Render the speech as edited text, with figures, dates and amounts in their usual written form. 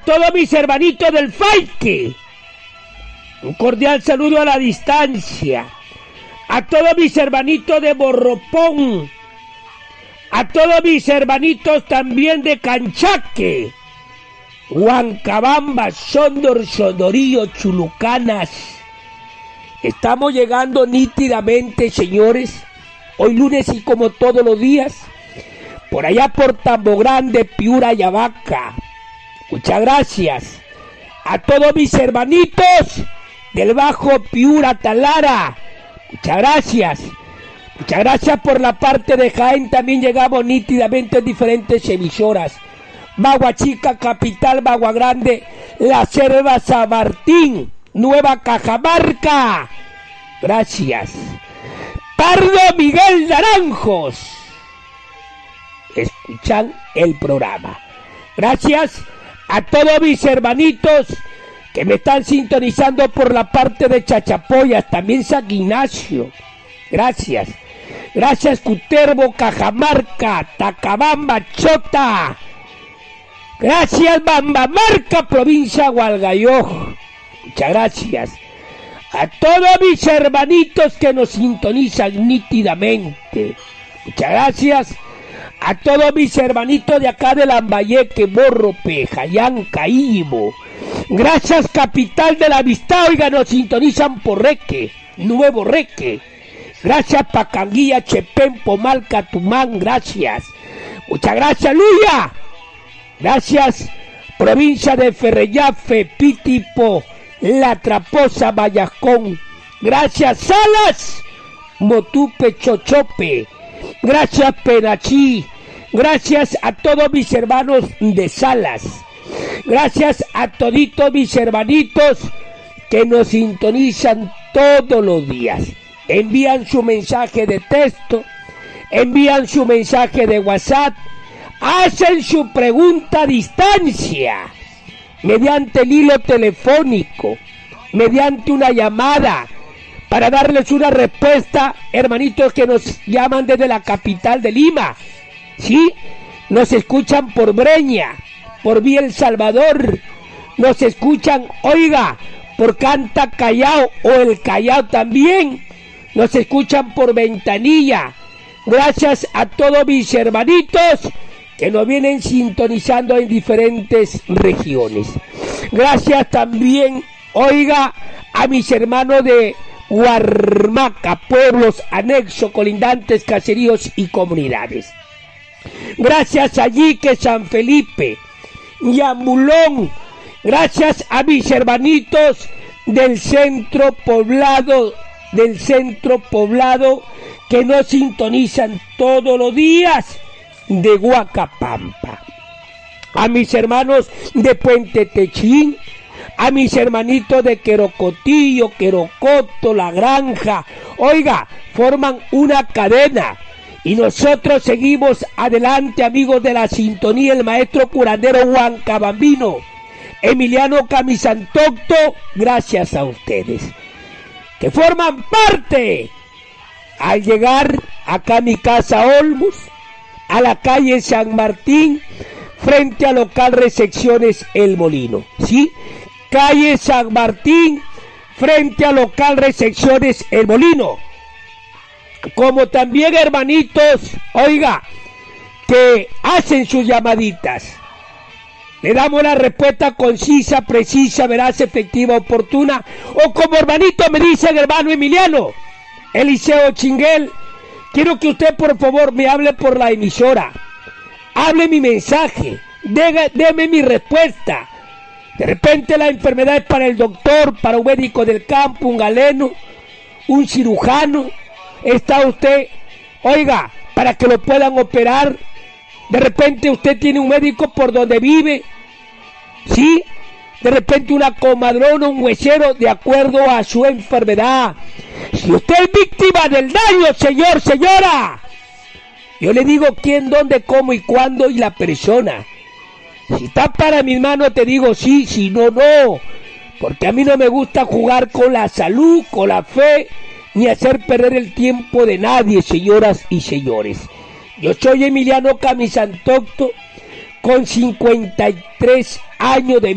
todos mis hermanitos del Faique, un cordial saludo a la distancia. A todos mis hermanitos de Borropón, a todos mis hermanitos también de Canchaque, Huancabamba, Sondor, Sonorío, Chulucanas. Estamos llegando nítidamente, señores, hoy lunes y como todos los días, por allá por Tambo Grande, Piura, Yavaca. Muchas gracias a todos mis hermanitos del Bajo Piura, Talara. Muchas gracias por la parte de Jaén, también llegamos nítidamente en diferentes emisoras. Bagua Chica, Capital, Bagua Grande, La Selva, San Martín, Nueva Cajamarca. Gracias. Pardo, Miguel Naranjos. Escuchan el programa. Gracias a todos mis hermanitos que me están sintonizando por la parte de Chachapoyas, también San Ignacio. Gracias. Gracias Cutervo, Cajamarca, Tacabamba, Chota. Gracias Bambamarca, provincia Hualgayoc. Muchas gracias a todos mis hermanitos que nos sintonizan nítidamente. Muchas gracias a todos mis hermanitos de acá de Lambayeque, Morro, Pejayán, Caíbo. Gracias Capital de la Amistad, oiga, nos sintonizan por Reque, Nuevo Reque. Gracias Pacanguilla, Chepén, Pomal, Catumán, gracias. Muchas gracias Luya. Gracias provincia de Ferrellafe, Pitipo, La Traposa, Vallacón. Gracias Salas, Motupe, Chochope. Gracias Penachí. Gracias a todos mis hermanos de Salas. Gracias a toditos mis hermanitos que nos sintonizan todos los días. Envían su mensaje de texto, envían su mensaje de WhatsApp, hacen su pregunta a distancia, mediante el hilo telefónico, mediante una llamada, para darles una respuesta, hermanitos que nos llaman desde la capital de Lima, ¿sí? Nos escuchan por Breña, por Vía El Salvador, nos escuchan, oiga, por Canta Callao o el Callao también, nos escuchan por Ventanilla. Gracias a todos mis hermanitos que nos vienen sintonizando en diferentes regiones. Gracias también, oiga, a mis hermanos de Huarmaca, pueblos anexos, colindantes, caseríos y comunidades. Gracias a Yique, San Felipe, Yambulón. Gracias a mis hermanitos del centro poblado, que nos sintonizan todos los días de Huacapampa. A mis hermanos de Puente Techín, a mis hermanitos de Querocotillo, Querocoto, La Granja, oiga, forman una cadena y nosotros seguimos adelante, amigos de la sintonía, el maestro curandero Huancabambino, Emiliano Camisantocto, gracias a ustedes, que forman parte, al llegar acá a mi casa Olmos, a la calle San Martín, frente al local Recepciones El Molino, ¿sí? Calle San Martín, frente al local Recepciones El Molino. Como también hermanitos, oiga, que hacen sus llamaditas. Le damos la respuesta concisa, precisa, veraz, efectiva, oportuna. O como hermanito me dice el hermano Emiliano, Eliseo Chinguel, quiero que usted por favor me hable por la emisora. Hable mi mensaje, deme mi respuesta. De repente la enfermedad es para el doctor, para un médico del campo, un galeno, un cirujano. Está usted, oiga, para que lo puedan operar. De repente usted tiene un médico por donde vive, ¿sí? De repente una comadrona, un huesero, de acuerdo a su enfermedad. Si usted es víctima del daño, señor, señora, yo le digo quién, dónde, cómo y cuándo y la persona. Si está para mis manos te digo sí, si no, no. Porque a mí no me gusta jugar con la salud, con la fe, ni hacer perder el tiempo de nadie, señoras y señores. Yo soy Emiliano Camisantocto, con 53 años de